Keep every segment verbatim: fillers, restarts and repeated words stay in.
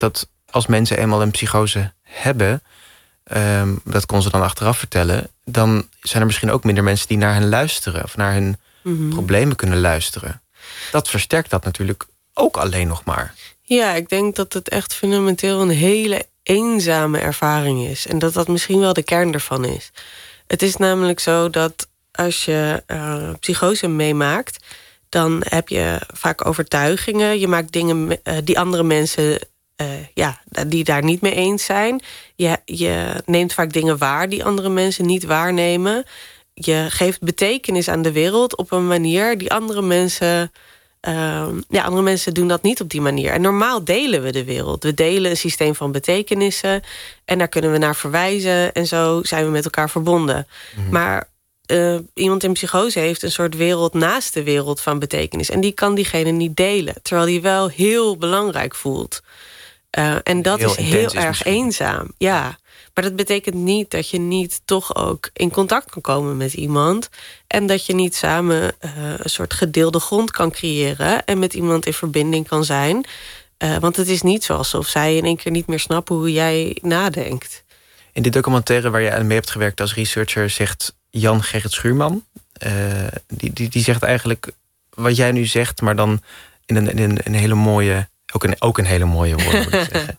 dat als mensen eenmaal een psychose hebben, um, dat kon ze dan achteraf vertellen, dan zijn er misschien ook minder mensen die naar hen luisteren of naar hun mm-hmm. problemen kunnen luisteren. Dat versterkt dat natuurlijk ook alleen nog maar. Ja, ik denk dat het echt fundamenteel een hele eenzame ervaring is. En dat dat misschien wel de kern ervan is. Het is namelijk zo dat als je uh, psychose meemaakt, dan heb je vaak overtuigingen. Je maakt dingen uh, die andere mensen uh, ja, die daar niet mee eens zijn. Je, je neemt vaak dingen waar die andere mensen niet waarnemen. Je geeft betekenis aan de wereld op een manier die andere mensen... Uh, ja, andere mensen doen dat niet op die manier. En normaal delen we de wereld. We delen een systeem van betekenissen. En daar kunnen we naar verwijzen. En zo zijn we met elkaar verbonden. Mm-hmm. Maar uh, iemand in psychose heeft een soort wereld naast de wereld van betekenis. En die kan diegene niet delen. Terwijl die wel heel belangrijk voelt. Uh, en dat heel is heel is erg misschien. eenzaam. Ja. Maar dat betekent niet dat je niet toch ook in contact kan komen met iemand. En dat je niet samen uh, een soort gedeelde grond kan creëren. En met iemand in verbinding kan zijn. Uh, want het is niet zo alsof zij in één keer niet meer snappen hoe jij nadenkt. In dit documentaire waar je aan mee hebt gewerkt als researcher, zegt Jan Gerrit Schuurman. Uh, die, die, die zegt eigenlijk wat jij nu zegt, maar dan in een, in een, een hele mooie, ook een, ook een hele mooie woord moet ik zeggen.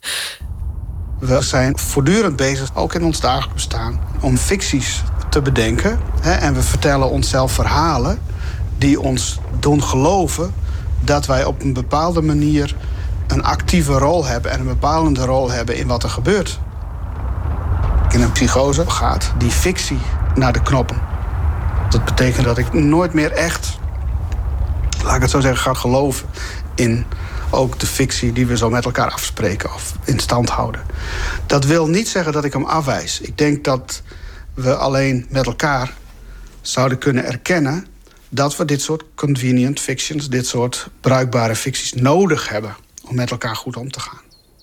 We zijn voortdurend bezig, ook in ons dagelijks bestaan, om ficties te bedenken. Hè, en we vertellen onszelf verhalen die ons doen geloven dat wij op een bepaalde manier een actieve rol hebben en een bepalende rol hebben in wat er gebeurt. In een psychose gaat die fictie naar de knoppen. Dat betekent dat ik nooit meer echt, laat ik het zo zeggen, ga geloven in ook de fictie die we zo met elkaar afspreken of in stand houden. Dat wil niet zeggen dat ik hem afwijs. Ik denk dat we alleen met elkaar zouden kunnen erkennen dat we dit soort convenient fictions, dit soort bruikbare ficties nodig hebben om met elkaar goed om te gaan.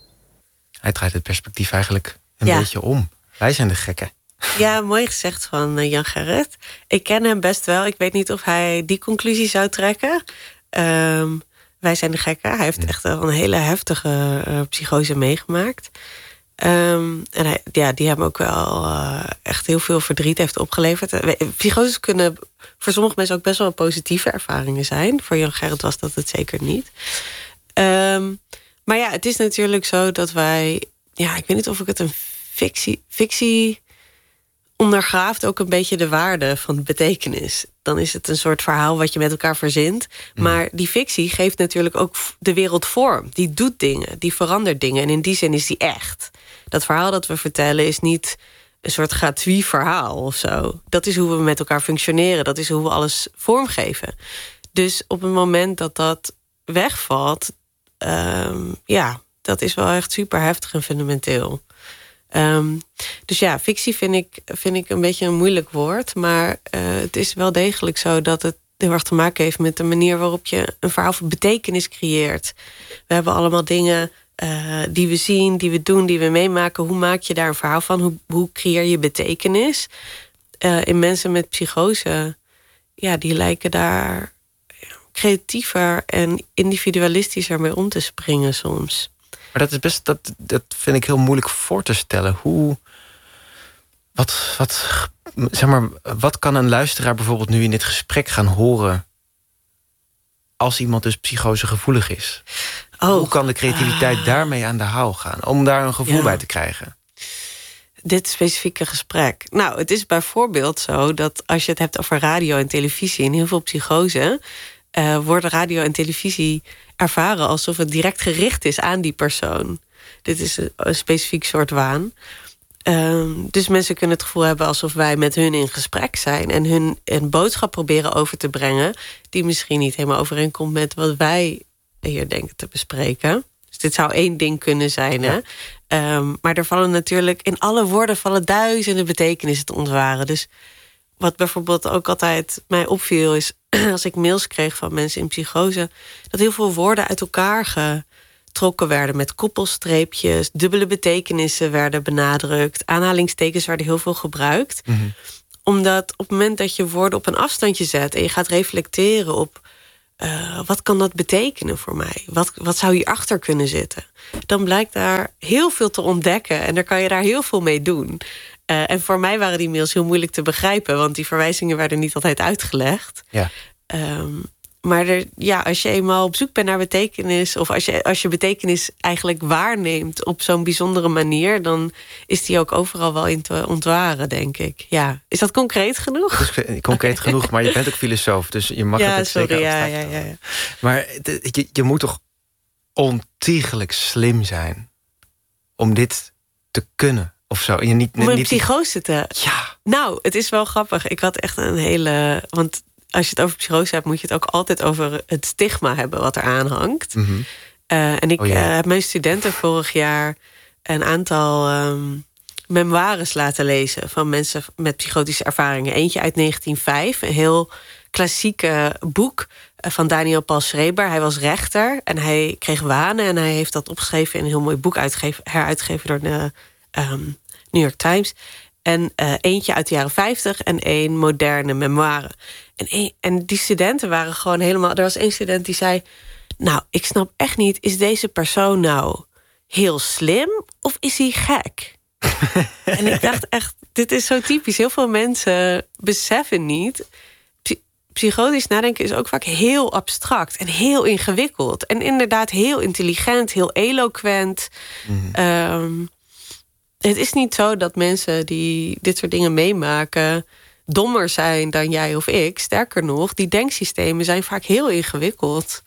Hij draait het perspectief eigenlijk een ja. beetje om. Wij zijn de gekken. Ja, mooi gezegd van Jan Gerrit. Ik ken hem best wel. Ik weet niet of hij die conclusie zou trekken. Um, wij zijn de gekken. Hij heeft echt een hele heftige uh, psychose meegemaakt. Um, en hij, ja, die hebben ook wel uh, echt heel veel verdriet heeft opgeleverd. Psychoses kunnen voor sommige mensen ook best wel positieve ervaringen zijn. Voor Jan Gerrit was dat het zeker niet. Um, maar ja, het is natuurlijk zo dat wij... Ja, ik weet niet of ik het een fictie... fictie ondergraaft ook een beetje de waarde van de betekenis. Dan is het een soort verhaal wat je met elkaar verzint. Mm. Maar die fictie geeft natuurlijk ook de wereld vorm. Die doet dingen, die verandert dingen. En in die zin is die echt. Dat verhaal dat we vertellen is niet een soort gratuit verhaal of zo. Dat is hoe we met elkaar functioneren. Dat is hoe we alles vormgeven. Dus op het moment dat dat wegvalt... Um, ja, dat is wel echt super heftig en fundamenteel. Um, dus ja, fictie vind ik, vind ik een beetje een moeilijk woord. Maar uh, het is wel degelijk zo dat het heel erg te maken heeft met de manier waarop je een verhaal van betekenis creëert. We hebben allemaal dingen uh, die we zien, die we doen, die we meemaken. Hoe maak je daar een verhaal van? Hoe, hoe creëer je betekenis? Uh, in mensen met psychose, ja, die lijken daar creatiever en individualistischer mee om te springen soms. Maar dat is best, dat, dat vind ik heel moeilijk voor te stellen. Hoe, wat, wat, zeg maar, wat kan een luisteraar bijvoorbeeld nu in dit gesprek gaan horen als iemand dus psychosegevoelig is? Oh, Hoe kan de creativiteit uh, daarmee aan de haal gaan? Om daar een gevoel ja. bij te krijgen. Dit specifieke gesprek. Nou, het is bijvoorbeeld zo dat als je het hebt over radio en televisie, in heel veel psychose uh, worden radio en televisie ervaren alsof het direct gericht is aan die persoon. Dit is een, een specifiek soort waan. Um, dus mensen kunnen het gevoel hebben alsof wij met hun in gesprek zijn en hun een boodschap proberen over te brengen die misschien niet helemaal overeenkomt met wat wij hier denken te bespreken. Dus dit zou één ding kunnen zijn. Ja. Hè? Um, maar er vallen natuurlijk in alle woorden vallen duizenden betekenissen te ontwaren. Dus wat bijvoorbeeld ook altijd mij opviel is als ik mails kreeg van mensen in psychose, dat heel veel woorden uit elkaar getrokken werden met koppelstreepjes, dubbele betekenissen werden benadrukt, aanhalingstekens werden heel veel gebruikt. Mm-hmm. Omdat op het moment dat je woorden op een afstandje zet en je gaat reflecteren op uh, wat kan dat betekenen voor mij? Wat, wat zou hierachter kunnen zitten? Dan blijkt daar heel veel te ontdekken. En dan kan je daar heel veel mee doen. Uh, en voor mij waren die mails heel moeilijk te begrijpen. Want die verwijzingen werden niet altijd uitgelegd. Ja. Um, maar er, ja, als je eenmaal op zoek bent naar betekenis... of als je, als je betekenis eigenlijk waarneemt op zo'n bijzondere manier... dan is die ook overal wel in te ontwaren, denk ik. Ja. Is dat concreet genoeg? Dat is concreet genoeg, maar je bent ook filosoof. Dus je mag ja, het sorry, zeker ja, ja, ja, ja. Maar je, je moet toch ontiegelijk slim zijn... om dit te kunnen, of zo? Je niet, om een niet psychose te... Ja. Nou, het is wel grappig. Ik had echt een hele... Want als je het over psychose hebt... moet je het ook altijd over het stigma hebben wat er aan hangt. Mm-hmm. Uh, en ik oh, ja. uh, heb mijn studenten vorig jaar... een aantal um, memoires laten lezen... van mensen met psychotische ervaringen. Eentje uit negentien vijf, een heel klassieke boek... van Daniel Paul Schreber. Hij was rechter en hij kreeg wanen... en hij heeft dat opgeschreven in een heel mooi boek... heruitgegeven door de um, New York Times... En uh, eentje uit de jaren vijftig en één moderne memoire. En, een, en die studenten waren gewoon helemaal... Er was één student die zei... Nou, ik snap echt niet, is deze persoon nou heel slim of is hij gek? En ik dacht echt, dit is zo typisch. Heel veel mensen beseffen niet... Psychotisch nadenken is ook vaak heel abstract en heel ingewikkeld. En inderdaad heel intelligent, heel eloquent... Mm. Um, Het is niet zo dat mensen die dit soort dingen meemaken... dommer zijn dan jij of ik. Sterker nog, die denksystemen zijn vaak heel ingewikkeld.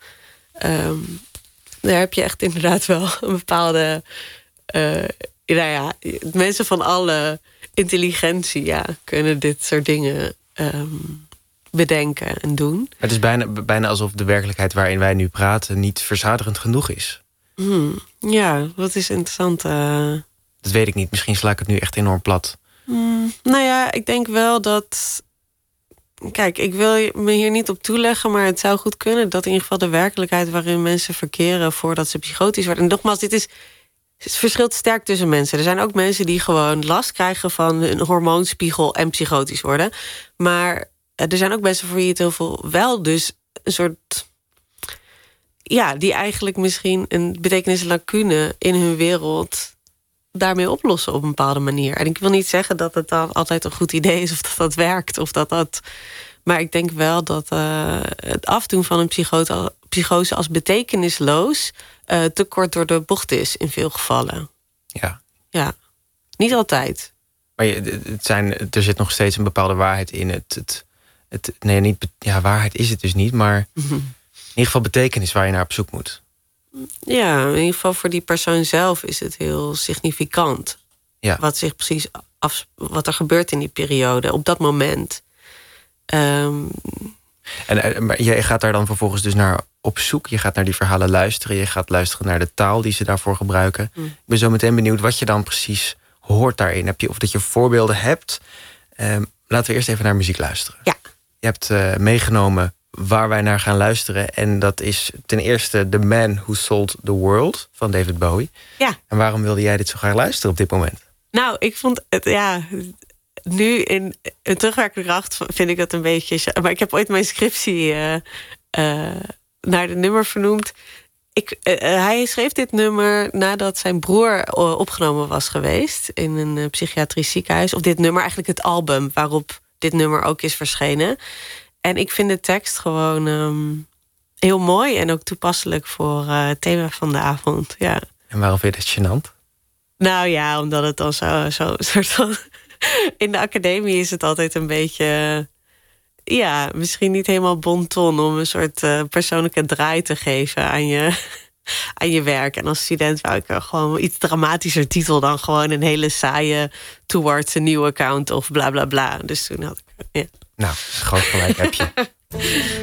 Um, daar heb je echt inderdaad wel een bepaalde... Uh, nou ja, mensen van alle intelligentie ja, kunnen dit soort dingen um, bedenken en doen. Het is bijna, bijna alsof de werkelijkheid waarin wij nu praten... niet verzadigend genoeg is. Hmm, ja, dat is interessant... Uh, Dat weet ik niet. Misschien sla ik het nu echt enorm plat. Mm, nou ja, ik denk wel dat... Kijk, ik wil me hier niet op toeleggen... maar het zou goed kunnen dat in ieder geval de werkelijkheid... waarin mensen verkeren voordat ze psychotisch worden... En nogmaals, dit is... Het verschilt sterk tussen mensen. Er zijn ook mensen die gewoon last krijgen van hun hormoonspiegel... en psychotisch worden. Maar er zijn ook mensen voor wie het heel veel wel dus een soort... Ja, die eigenlijk misschien een betekenislacune in hun wereld... daarmee oplossen op een bepaalde manier. En ik wil niet zeggen dat het dan altijd een goed idee is... of dat dat werkt, of dat dat... Maar ik denk wel dat uh, het afdoen van een psychote, psychose als betekenisloos... Uh, te kort door de bocht is in veel gevallen. Ja. Ja, niet altijd. Maar je, het zijn, er zit nog steeds een bepaalde waarheid in. Het, het, het, nee, niet, ja, waarheid is het dus niet, maar... Mm-hmm. in ieder geval betekenis waar je naar op zoek moet. Ja, in ieder geval voor die persoon zelf is het heel significant. Ja. Wat zich precies af, wat er gebeurt in die periode, op dat moment. Um, en, maar jij gaat daar dan vervolgens dus naar op zoek. Je gaat naar die verhalen luisteren. Je gaat luisteren naar de taal die ze daarvoor gebruiken. Mm. Ik ben zo meteen benieuwd wat je dan precies hoort daarin. Heb je, of dat je voorbeelden hebt. Um, laten we eerst even naar muziek luisteren. Ja. Je hebt uh, meegenomen waar wij naar gaan luisteren. En dat is ten eerste The Man Who Sold the World van David Bowie. Ja. En waarom wilde jij dit zo graag luisteren op dit moment? Nou, ik vond het, ja... Nu in een terugwerkende kracht vind ik dat een beetje... Maar ik heb ooit mijn scriptie uh, uh, naar de nummer vernoemd. Ik, uh, hij schreef dit nummer nadat zijn broer opgenomen was geweest... in een uh, psychiatrisch ziekenhuis. Of dit nummer, eigenlijk het album waarop dit nummer ook is verschenen. En ik vind de tekst gewoon um, heel mooi... en ook toepasselijk voor uh, het thema van de avond. Ja. En waarom vind je het gênant? Nou ja, omdat het dan zo, zo soort van... In de academie is het altijd een beetje... Ja, misschien niet helemaal bon ton... om een soort uh, persoonlijke draai te geven aan je, aan je werk. En als student wou ik er gewoon iets dramatischer titel... dan gewoon een hele saaie Towards a New Account of bla bla bla. Dus toen had ik... Ja. Nou, groot gelijk heb je.